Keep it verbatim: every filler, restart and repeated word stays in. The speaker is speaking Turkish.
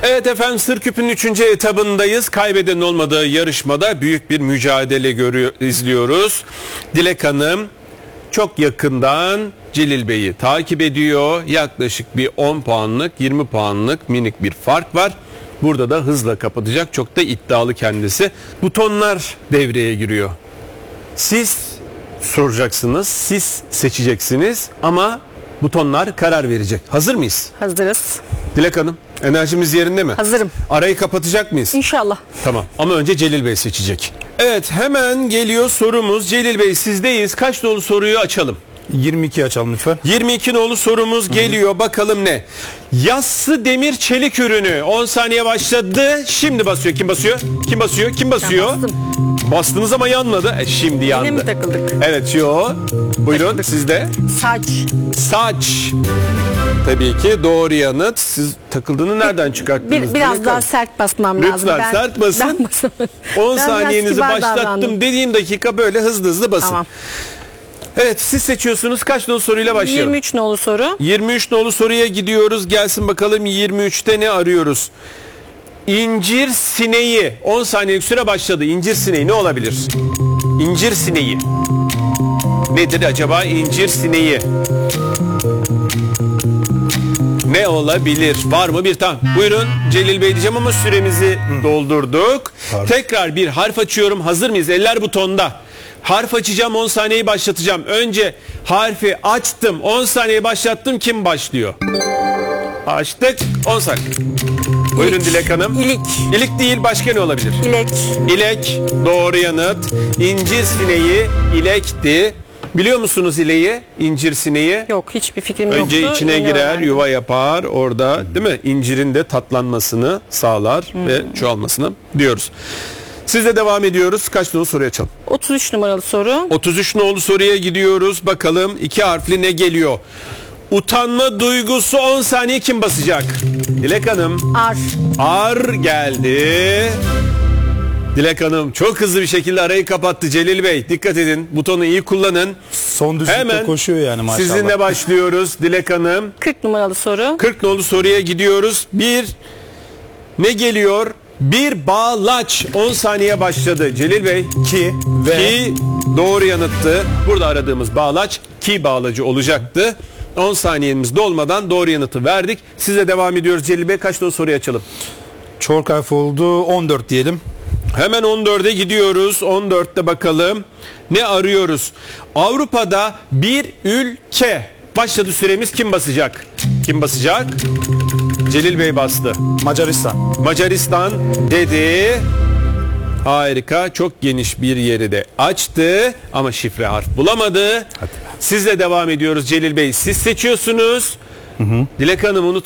Evet efendim, Sır Küpü'nün üçüncü etabındayız. Kaybeden olmadığı yarışmada büyük bir mücadele görüyor, izliyoruz. Dilek Hanım çok yakından Celil Bey'i takip ediyor. Yaklaşık bir on puanlık, yirmi puanlık minik bir fark var. Burada da hızla kapatacak. Çok da iddialı kendisi. Butonlar devreye giriyor. Siz soracaksınız, siz seçeceksiniz ama butonlar karar verecek. Hazır mıyız? Hazırız. Dilek Hanım, enerjimiz yerinde mi? Hazırım. Arayı kapatacak mıyız? İnşallah. Tamam, ama önce Celil Bey seçecek. Evet, hemen geliyor sorumuz. Celil Bey, sizdeyiz. Kaç nolu soruyu açalım? yirmi iki açalım lütfen. yirmi iki nolu sorumuz geliyor. Hı-hı. Bakalım ne? Yassı demir çelik ürünü. on saniye başladı. Şimdi basıyor. Kim basıyor? Kim basıyor? Kim basıyor? Bastınız ama yanmadı. E, şimdi yandı. Yine mi takıldık? Evet, yo. Buyurun, takıldık. Sizde. Saç. Saç. Tabii ki doğru yanıt. Siz takıldığını nereden çıkarttınız? Bir, biraz daha sert basmam Lütfen lazım. Lütfen sert basın. on saniyenizi başlattım davrandım. Dediğim dakika böyle hızlı hızlı basın. Tamam. Evet, siz seçiyorsunuz. Kaç nolu soruyla başlayalım? yirmi üç nolu soru. yirmi üç nolu soruya gidiyoruz. Gelsin bakalım, yirmi üçte ne arıyoruz? İncir sineği. on saniyelik süre başladı. İncir sineği ne olabilir? İncir sineği. Nedir acaba incir sineği? Ne olabilir? Var mı bir tam? Buyurun Celil Bey diyeceğim ama süremizi Hı. doldurduk. Pardon. Tekrar bir harf açıyorum. Hazır mıyız? Eller butonda. Harf açacağım, on saniyeyi başlatacağım. Önce harfi açtım, on saniyeyi başlattım. Kim başlıyor? Açtık, on saniye. Buyurun İlik. Dilek Hanım. İlik. İlik değil, başka ne olabilir? İlek. İlek, doğru yanıt. İncir sineği ilekti. Biliyor musunuz ileği, incir sineği? Yok, hiçbir fikrim yoktu. Önce içine Yeni girer, öğrendim. yuva yapar orada, değil mi? İncirin de tatlanmasını sağlar hmm. ve çoğalmasını diyoruz. Sizle devam ediyoruz. Kaç nolu soruya açalım? otuz üç numaralı soru. otuz üç nolu soruya gidiyoruz. Bakalım iki harfli ne geliyor? Utanma duygusu, on saniye kim basacak? Dilek Hanım. Ar. Ar geldi. Dilek Hanım çok hızlı bir şekilde arayı kapattı. Celil Bey dikkat edin. Butonu iyi kullanın. Son düzlükte hemen koşuyor yani maşallah. Sizinle başlıyoruz Dilek Hanım. kırk numaralı soru. kırk nolu soruya gidiyoruz. Bir ne geliyor? Bir bağlaç. on saniye başladı. Celil Bey. Ki ve Ki doğru yanıttı. Burada aradığımız bağlaç ki bağlacı olacaktı. on saniyemiz dolmadan doğru yanıtı verdik. Size devam ediyoruz Celil Bey. Kaç nolu soruyu açalım? Çok harf oldu. on dört diyelim. Hemen on dörde gidiyoruz. on dörtte bakalım. Ne arıyoruz? Avrupa'da bir ülke. Başladı süremiz. Kim basacak? Kim basacak? Celil Bey bastı. Macaristan. Macaristan dedi. Harika. Çok geniş bir yeri de açtı. Ama şifre harf bulamadı. Hadi. Sizle devam ediyoruz Celil Bey. Siz seçiyorsunuz. Hı hı. Dilek Hanım unutmayın.